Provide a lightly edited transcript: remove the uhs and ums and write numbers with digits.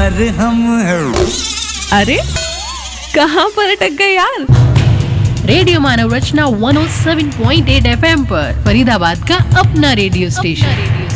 यार हम। अरे कहाँ पर अटक गए यार। रेडियो मानव रचना 107.8 FM पर फरीदाबाद का अपना रेडियो स्टेशन।